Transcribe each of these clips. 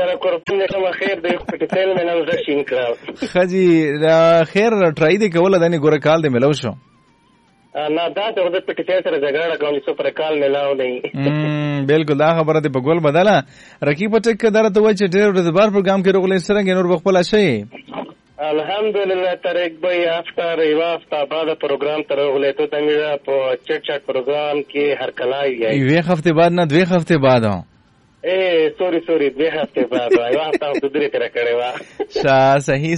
یاره قربان کوم خیر دی پټیل مې نو زشین کړو خجی خیر ټرای دی کوله دني ګور کال دی ملو شو نه دا ته د پټیل سره جګړه کوم چې پر کال ملاو نه بالکل دا خبره دی په ګول بدله رقیب ټک درته و چې ډېر ورځبار پروګرام کې روغلې سره نور بخپل شي الحمدلله طارق بھائی افطار یو هفته بعد پروګرام تر غولې ته تمیرا په چټ چټ پروګرام کې هر کله یې یو هفته بعد نه 2 هفته بعد سوري 2 هفته بعد یو هفته د درې تر کړه وا صحیح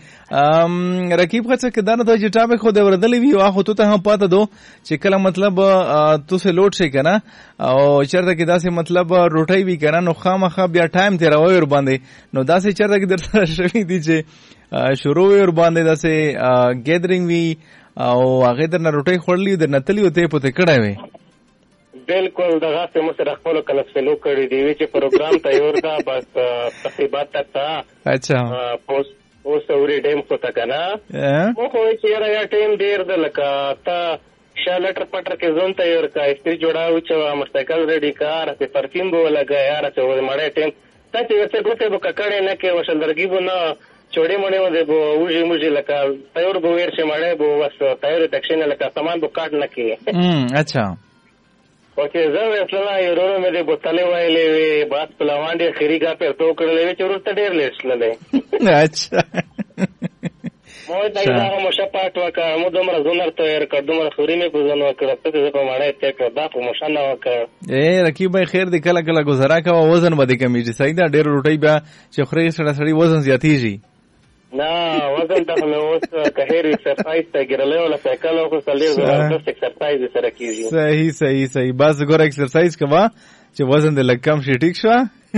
رقیب خڅ کې دا نه ته چې ټاپک خو د وردلې وی واخو ته هم پاته دو چې کله مطلب تو سه لوټ شي کنه او چرته کې داسې مطلب روټي وی کنه نو خامخا بیا ټایم تیر ور باندې نو داسې چرته کې درته شوي دي چې شروع ور باندې داسې ګیدرینګ وی او هغه درنه روټي خورلې د نتلی وته پته کړه وی بالکل دغه څه مو سره خپل کنسلو کړی دی چې پروګرام تیار دا بس تقریبا تا اچھا اوس اوري ټیم کو تا کنه مو خو چې یا ټیم ډیر د لکه تا شالټر پټر کې ځون تیار کا استری جوړاو چې موټرسایکل ریډي کار ته پرفیوم بو لګا یار چې مړې ټیم ته چې څه ګوته بو ککړې نه کې وشل درګي بو نه چوڑے مڑے ودے بو وجی مجی لکا تیور بو ویر سے مڑے بو بس تیور تکشن لکا سامان بو کاٹ نہ کیے اچھا اوکے زو اسلا یورو میں دے بوتلے وایلے وی بات پلاوانڈے خریگا پر تو کڑلے وی چورو تډیر لیټس للے اچھا مو دایدا مو شپاټ وکا مو دمر زونر تیار کړ دمر خوري می کو زنو کړ ته دې په مړې ته کړ دا په مشانه وکړ رقیب بھائی خیر دې کله کله گزارا کا وزن بده کمی چې سیدا ډیر روټي بیا چې خوري سړی وزن زیاتیږي نه وزن ته نو اوس کهیر ایکسرسایز ته ګرلې ولا سایکل او سلیو زړه ایکسرسایز سره کیږي صحیح بس ګور ایکسرسایز کوا چې وزن دې لکم شي ټیک شو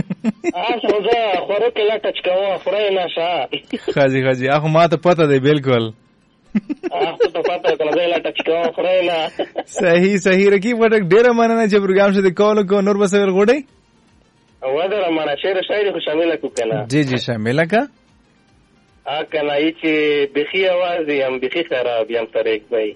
زه خورو کې لا ټچ کوم خورای نه شه خاجي هغه ما ته پته دی بالکل هغه ته پته کنه زه لا ټچ کوم خورای نه صحیح رقیب وټک ډیر مننه چې پروګرام شه د کول کو نور بسویل غوډي او دا رمانه شعر خو شامل کو کنه جی شامل کا کنه چې بخي आवाज یم بخي خراب یم طریق بھائی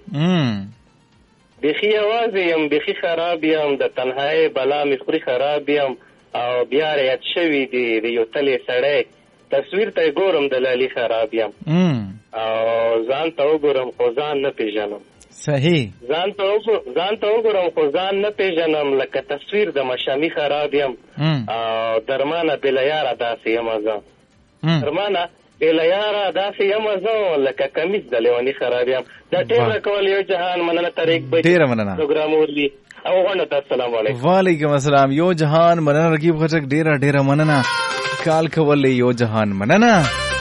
بخي आवाज یم بخي خراب یم د تنهایی بلا مخوري خراب یم او بیا یاد شوی دی یو تلې سړی تصویر ته ګورم د لالي خراب یم او ځان ته وګورم خو ځان نه پیژنم صحیح ځان ته وګورم خو ځان نه پیژنم لکه تصویر د مشامي خراب یم او درمانه بل یاره داسې یم زه درمانه بل یاره داسې یم زه لکه کمیس د لیونی خراب یم دا ټول کول یو جهان مننه طریق به ډیر مننه پروګرام ورلی او غوښنه السلام علیکم وعلیکم السلام یو جهان مننه رقیب خټک ډیر مننه کال کول یو جهان مننه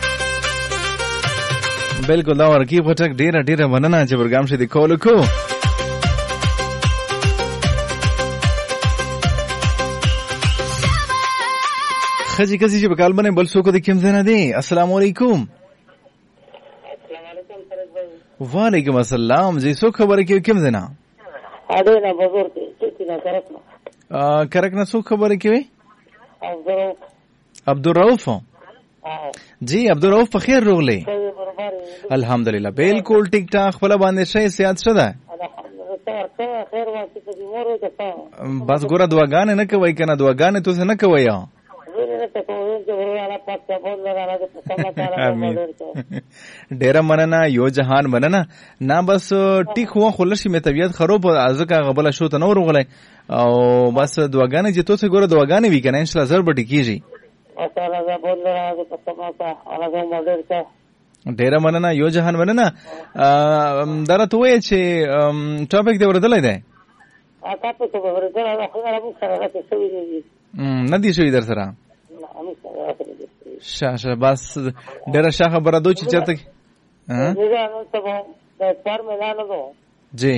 بالکل دا رقیب خټک ډیر مننه چې پروګرام شه د کول کو خجی کسی چې په کال باندې بل څوک د کوم ځای نه دی السلام علیکم وعلیکم السلام جی څوک خبره کوي کوم ځای نه اډه نه بزرګ چې نه کرک نه څوک خبره کوي عبدالرؤف جی عبدالرؤف په خیر روغلی الحمدلله بالکل ټیک ټاک خپل باندې شي سیات شته بس ګوره دعاګانې نه کوي کنه دعاګانې تاسو نه کوي ډیره مننه یو جهان مننه نه بس ټیک هو خلشي می طبيعت خراب ازکه غبل شو ته نور غلای او بس دعاګانې چې تاسو ګوره دعاګانې وی کنه ان شاء الله زر بټی کیږي ډیره مننه یو جهان مننه درته وای چې ټاپک دی وردلای دی ندی شوی در سره شاشه بس ډیره ښه خبره دوی چې چرته جی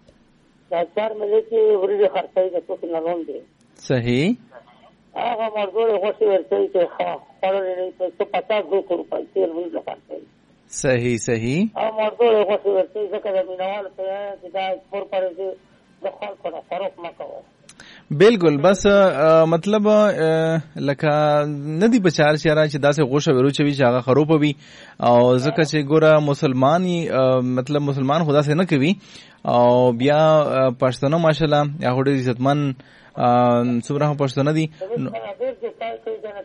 صحیح هغه مرګوله غوښتي ورته چې خړلې نه څه 50 روپۍ تیل ویل خرڅي صحیح هغه مرګوله غوښتي ورته ځکه د مینوال ته چې دا پر پرځي د خلکو نه فرق مکو بالکل بس مطلب لکه ندی بچار شهره چې داسې غوښه ورچوي چې هغه خروپ وي او ځکه چې ګوره مسلمانی مطلب مسلمان خدا سے نه کوي او بیا پښتنو ماشاءالله یا هډې عزتمن څومره پښتنه دي